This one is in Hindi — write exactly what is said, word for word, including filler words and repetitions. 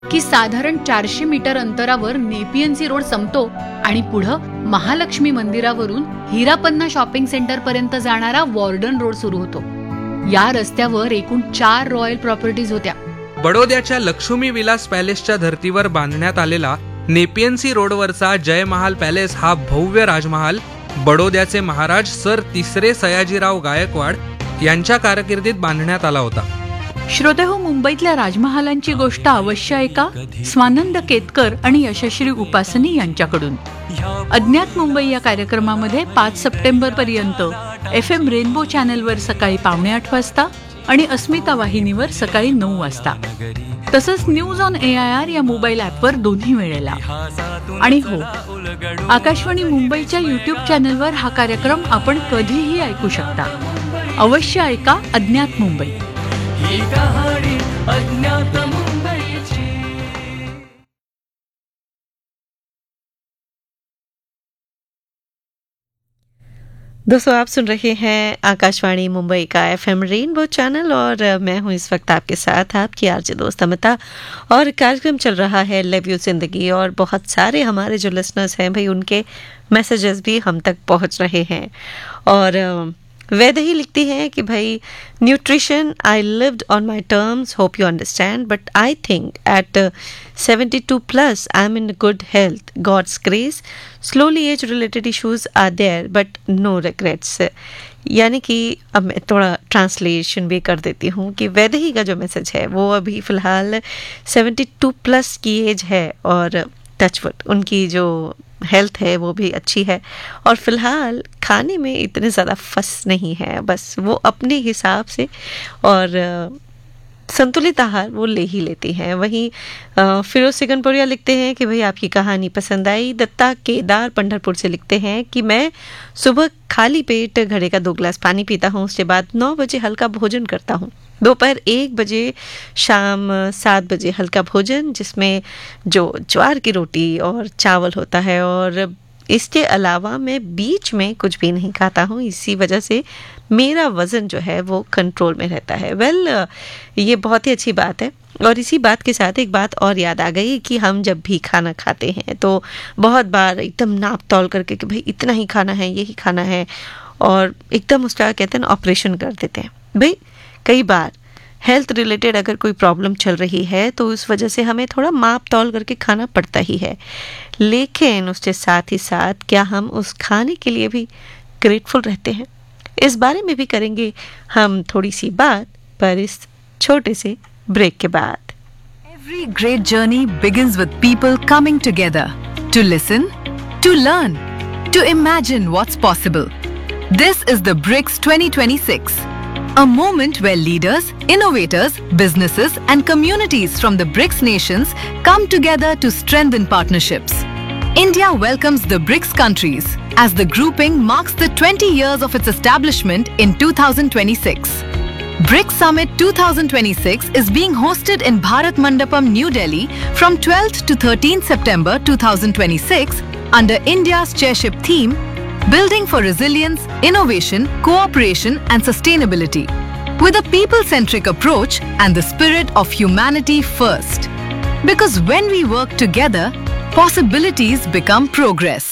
की साधारण चारशे मीटर अंतरावर नेपियन्सी रोड संपतो आणि पुढं महालक्ष्मी मंदिरावरून हिरापन्ना शॉपिंग सेंटर पर्यंत जाणारा वॉर्डन रोड सुरू होतो. या रस्त्यावर एकूण चार रॉयल प्रॉपर्टीज होत्या. बडोद्याच्या लक्ष्मी विलास पॅलेसच्या धर्तीवर बांधण्यात आलेला नेपियन्सी रोडवरचा जय महाल पॅलेस हा भव्य राजमहाल बडोद्याचे महाराज सर तिसरे सयाजीराव गायकवाड यांच्या कारकिर्दीत बांधण्यात आला होता. श्रोतेहो, मुंबईतल्या राजमहालांची गोष्ट अवश्य ऐका स्वानंद केतकर आणि यशश्री उपासनी यांच्याकडून. अज्ञात मुंबई या कार्यक्रमामध्ये पाच सप्टेंबर पर्यंत एफ एम रेनबो चॅनलवर सकाळी पावणे आठ वाजता आणि अस्मिता वाहिनीवर सकाळी नऊ वाजता, तसंच news on A I R या मोबाईल ॲपवर दोन्ही वेळेला. आणि हो, आकाशवाणी मुंबईच्या युट्यूब चॅनलवर हा कार्यक्रम आपण कधीही ऐकू शकता. अवश्य ऐका अज्ञात मुंबई. दोस्तों, आप सुन रहे हैं आकाशवाणी मुंबई का एफ एम रेनबो चैनल और मैं हूं इस वक्त आपके साथ आपकी आरजे दोस्त अमिता. और कार्यक्रम चल रहा है लिव यू जिंदगी और बहुत सारे हमारे जो लिसनर्स हैं भाई उनके मैसेजेस भी हम तक पहुंच रहे हैं. और वैदेही लिखती हैं कि भाई nutrition I lived on my terms, hope you understand, but I think eight seventy two plus I am in good health, God's grace, slowly age related issues are there but no regrets. यानी कि अब मैं थोड़ा ट्रांसलेशन भी कर देती हूँ कि वैदेही का जो मैसेज है वो अभी फ़िलहाल सेवेंटी टू प्लस की एज है और टचवुड उनकी जो हेल्थ है वो भी अच्छी है और फिलहाल खाने में इतने ज़्यादा फस नहीं है, बस वो अपने हिसाब से और संतुलित आहार वो ले ही लेती हैं. वहीं फिरोज सिकनपुरिया लिखते हैं कि भाई आपकी कहानी पसंद आई. दत्ता केदार पंढरपुर से लिखते हैं कि मैं सुबह खाली पेट घड़े का दो गिलास पानी पीता हूँ, उसके बाद नौ बजे हल्का भोजन करता हूँ, दोपहर एक बजे, शाम सात बजे हल्का भोजन जिसमें जो ज्वार की रोटी और चावल होता है, और इसके अलावा मैं बीच में कुछ भी नहीं खाता हूँ. इसी वजह से मेरा वज़न जो है वो कंट्रोल में रहता है. वेल well, ये बहुत ही अच्छी बात है. और इसी बात के साथ एक बात और याद आ गई कि हम जब भी खाना खाते हैं तो बहुत बार एकदम नाप तौल करके कि भाई इतना ही खाना है, यही खाना है, और एकदम उसका कहते हैं ना ऑपरेशन कर देते हैं. भाई कई बार हेल्थ रिलेटेड अगर कोई प्रॉब्लम चल रही है तो उस वजह से हमें थोड़ा माप तौल करके खाना पड़ता ही है, लेकिन उसके साथ ही साथ क्या हम उस खाने के लिए भी ग्रेटफुल रहते हैं? इस बारे में भी करेंगे हम थोड़ी सी बात, पर इस छोटे से ब्रेक के बाद. Every great journey begins with people coming together to listen, to learn, to imagine what's possible. This is the BRICS twenty twenty-six. A moment where leaders, innovators, businesses and communities from the BRICS nations come together to strengthen partnerships. India welcomes the BRICS countries as the grouping marks the twenty years of its establishment in two thousand twenty-six. BRICS Summit twenty twenty-six is being hosted in Bharat Mandapam, New Delhi from twelfth to thirteenth September twenty twenty-six under India's chairship theme Building for Resilience, Innovation, Cooperation and Sustainability, with a people-centric approach and the spirit of humanity first. Because when we work together, possibilities become progress.